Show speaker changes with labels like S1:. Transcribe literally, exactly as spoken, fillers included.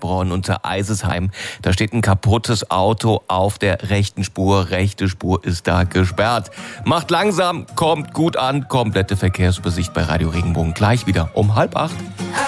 S1: Heilbronn unter Eisesheim. Da steht ein kaputtes Auto auf der rechten Spur. Rechte Spur ist da gesperrt. Macht langsam, kommt gut an. Komplette Verkehrsübersicht bei Radio Regenbogen gleich wieder um halb acht.